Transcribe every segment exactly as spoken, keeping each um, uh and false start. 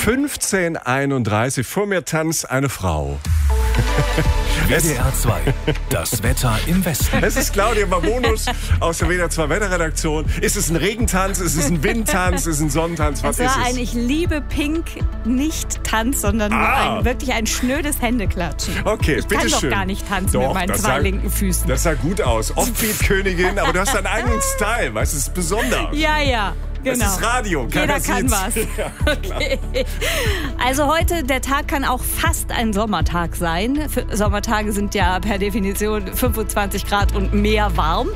fünfzehn Uhr einunddreißig. Vor mir tanzt eine Frau. W D R zwei, das Wetter im Westen. Es ist Claudia Babonus aus der W D R zwei Wetterredaktion. Ist es ein Regentanz, ist es ein Windtanz, ist es ein Sonnentanz? Was es war ist es? ein Ich liebe Pink nicht Tanz, sondern nur Ah. ein, wirklich ein schnödes Händeklatschen. Okay, ich bitte kann doch schön. gar nicht tanzen Doch, mit meinen das zwei sah- linken Füßen. Das sah gut aus. Offbeat-Königin, aber du hast deinen eigenen Style. Weißt du, es ist besonders. ja, ja. Genau. Das ist Radio. Jeder Keiner kann sieht's. was. Ja, klar. Okay. Also heute, der Tag kann auch fast ein Sommertag sein. Für Sommertage sind ja per Definition fünfundzwanzig Grad und mehr warm.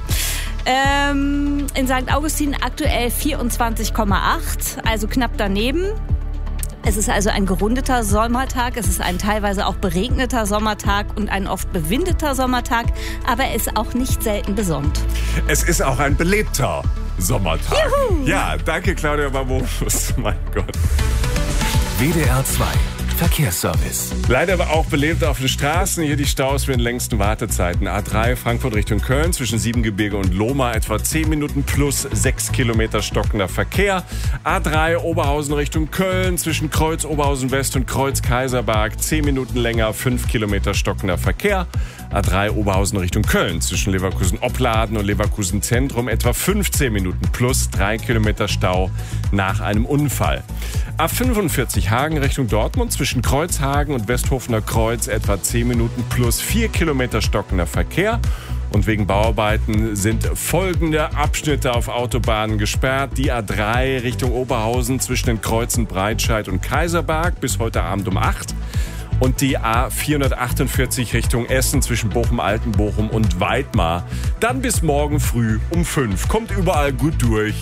Ähm, in Sankt Augustin aktuell vierundzwanzig Komma acht, also knapp daneben. Es ist also ein gerundeter Sommertag, es ist ein teilweise auch beregneter Sommertag und ein oft bewindeter Sommertag, aber er ist auch nicht selten besonnt. Es ist auch ein belebter Sommertag. Juhu. Ja, danke Claudia Babonus. Mein Gott. W D R zwei, Verkehrsservice. Leider aber auch belebt auf den Straßen. Hier die Staus mit den längsten Wartezeiten. A drei Frankfurt Richtung Köln zwischen Siebengebirge und Lohmar etwa zehn Minuten plus sechs Kilometer stockender Verkehr. A drei Oberhausen Richtung Köln zwischen Kreuz Oberhausen West und Kreuz Kaiserberg zehn Minuten länger, fünf Kilometer stockender Verkehr. A drei Oberhausen Richtung Köln zwischen Leverkusen-Opladen und Leverkusen-Zentrum etwa fünfzehn Minuten plus drei Kilometer Stau nach einem Unfall. A fünfundvierzig Hagen Richtung Dortmund zwischen Kreuzhagen und Westhofener Kreuz etwa zehn Minuten plus vier Kilometer stockender Verkehr. Und wegen Bauarbeiten sind folgende Abschnitte auf Autobahnen gesperrt. Die A drei Richtung Oberhausen zwischen den Kreuzen Breitscheid und Kaiserberg bis heute Abend um acht. Und die A vierhundertachtundvierzig Richtung Essen zwischen Bochum-Altenbochum und Weidmar. Dann bis morgen früh um fünf. Kommt überall gut durch.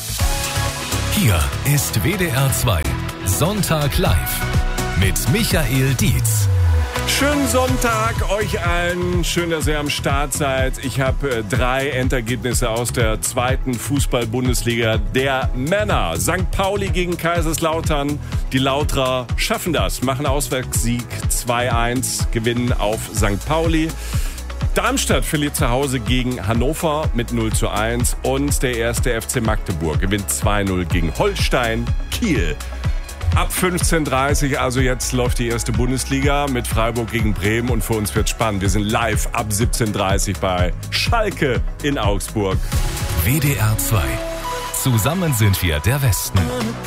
Hier ist W D R zwei, Sonntag live mit Michael Dietz. Schönen Sonntag euch allen. Schön, dass ihr am Start seid. Ich habe äh, drei Endergebnisse aus der zweiten Fußball-Bundesliga der Männer. Sankt Pauli gegen Kaiserslautern. Die Lauterer schaffen das, machen Auswärtssieg zwei eins, gewinnen auf Sankt Pauli. Darmstadt verliert zu Hause gegen Hannover mit null zu eins und der erste F C Magdeburg gewinnt zwei null gegen Holstein Kiel. Ab fünfzehn Uhr dreißig, also jetzt läuft die erste Bundesliga mit Freiburg gegen Bremen und für uns wird spannend. Wir sind live ab siebzehn Uhr dreißig bei Schalke in Augsburg. W D R zwei. Zusammen sind wir der Westen.